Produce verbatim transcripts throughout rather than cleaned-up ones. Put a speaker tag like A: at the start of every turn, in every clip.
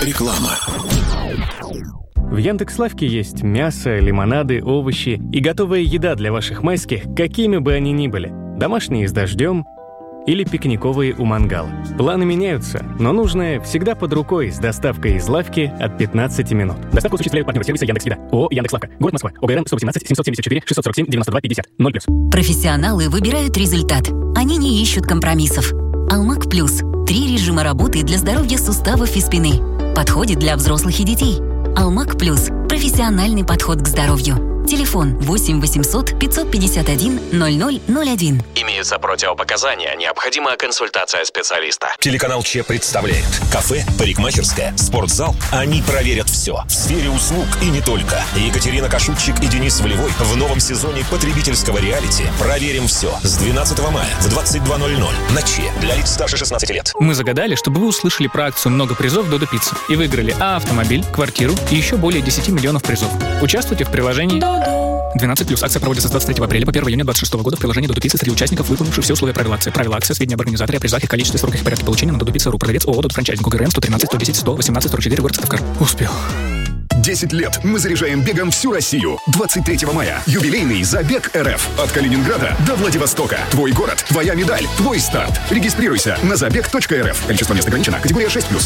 A: Реклама.
B: В Яндекс.Лавке есть мясо, лимонады, овощи и готовая еда для ваших майских, какими бы они ни были. Домашние с дождем или пикниковые у мангала. Планы меняются, но нужное всегда под рукой с доставкой из лавки от пятнадцати минут. Доставку осуществляют партнеры сервиса Яндекс.Еда. ООО «Яндекс.Лавка». Город Москва. ОГРН сто восемнадцать семьсот семьдесят четыре шестьсот сорок семь девяносто два пятьдесят. ноль плюс.
C: Профессионалы выбирают результат. Они не ищут компромиссов. Алмак Плюс. Три режима работы для здоровья суставов и спины. Подходит для взрослых и детей. Алмак Плюс. Профессиональный подход к здоровью. Телефон восемь восемьсот пятьсот пятьдесят один ноль ноль ноль один.
D: Имеются противопоказания. Необходима консультация специалиста.
E: Телеканал Че представляет. Кафе, парикмахерская, спортзал. Они проверят все. В сфере услуг и не только. Екатерина Кашутчик и Денис Влевой в новом сезоне потребительского реалити «Проверим все» с двенадцатого мая в двадцать два ноль ноль на Че для лиц старше шестнадцати лет.
F: Мы загадали, чтобы вы услышали про акцию «Много призов Додо Пицца» и выиграли а автомобиль, квартиру и еще более десяти миллионов призов. Участвуйте в приложении двенадцать плюс. Акция проводится с двадцать третьего апреля по первого июня двадцать шестого года в приложении Додо Пицца среди участников, выполнивших все условия правил акции. Правила акции, сведения об организаторе, о призах, их количестве, сроках и порядке получения на Додо Пицца.ру. Продавец ООО «Додо Франчайзинг». ОГРН сто тринадцать сто десять сто восемнадцать сорок четыре. Город Сыктывкар. Успел.
G: десять лет мы заряжаем бегом всю Россию. двадцать третьего мая. Юбилейный забег РФ. От Калининграда до Владивостока. Твой город, твоя медаль, твой старт. Регистрируйся на забег точка эр эф. Количество мест ограничено. Категория шесть плюс.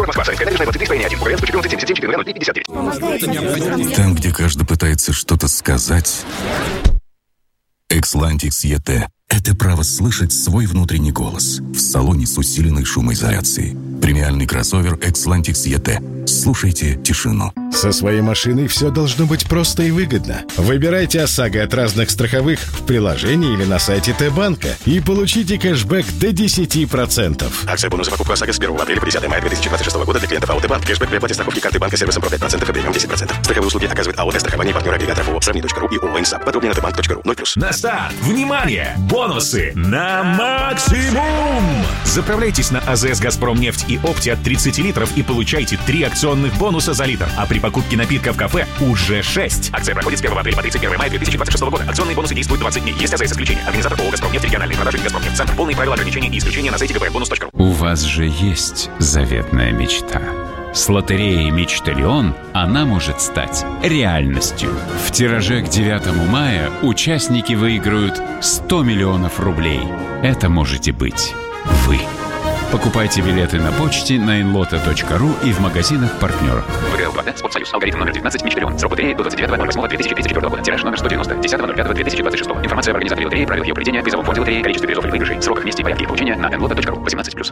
A: Там, где каждый пытается что-то сказать, Экслантикс и ти – это право слышать свой внутренний голос в салоне с усиленной шумоизоляцией. Премиальный кроссовер Экслантикс и ти. Слушайте тишину.
H: Со своей машиной все должно быть просто и выгодно. Выбирайте ОСАГО от разных страховых в приложении или на сайте Т-банка и получите кэшбэк до десяти процентов.
E: Акция бонуса покупка ОСАГО с первого апреля по десятого мая две тысячи двадцать шестого года для клиентов АО Т-банк. Кэшбэк при оплате страховки карты банка сервисом про пять процентов и премиум десять процентов. Страховые услуги оказывает АО Т-страхование, партнер агрегатор ООО Сравни точка ру и ООО Инсап. Подробнее на тэ банк точка ру. ноль плюс.
I: На старт! Внимание! Бонусы на максимум! Заправляйтесь на АЗС «Газпромнефть» и «Опти» от тридцати литров и получайте три акционных бонуса за литр. А при покупке напитка в кафе уже шесть. Акция проходит с первого апреля по тридцать первого мая две тысячи двадцать шестого года. Акционные бонусы действуют двадцать дней. Есть АЗС исключения. Организатор ООО «Газпромнефть», региональные продажи «Газпромнефть». Центр. Полные правила ограничений и исключения на сайте гэ вэ бонус точка ру.
J: У вас же есть заветная мечта. С лотереей «Мечталион» она может стать реальностью. В тираже к девятому мая участники выиграют сто миллионов рублей. Это можете быть вы. Покупайте билеты на почте на инлота точка ру и в магазинах-партнерах.
D: ВГЛ два Спортсоюз. Алгоритм номер девятнадцать. Мечталион. Срок лотереи до двадцать девятого ноль восьмого две тысячи тридцать четвёртого года. Тираж номер сто девяносто. десятого ноль пятого две тысячи двадцать шестого. Информация об организаторе лотереи, правилах ее проведения, призовом фонде лотереи, количестве призов и выигрышей, сроках, месте и порядке их получения на инлота точка ру. восемнадцать плюс.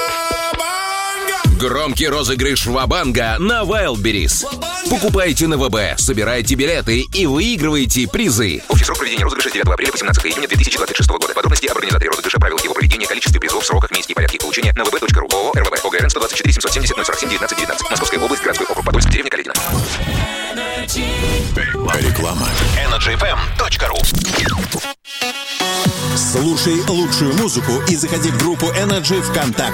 K: Громкий розыгрыш Вабанга на Wildberries. Покупайте на ВБ, собирайте билеты и выигрывайте призы.
D: Общий срок проведения розыгрыша с девятого апреля по семнадцатого июня две тысячи двадцать шестого года. Подробности об организаторе розыгрыша, правилах его проведения, количестве призов, сроках, месте и порядке их получения на вэ бэ точка ру. ООО РВБ. ОГРН сто двадцать четыре семьсот семьдесят ноль сорок семь девятнадцать девятнадцать. Московская область, городской округ Подольск, деревня Калитина.
A: Реклама.
D: энерджи эф эм точка ру.
L: Слушай лучшую музыку и заходи в группу Energy ВКонтакте.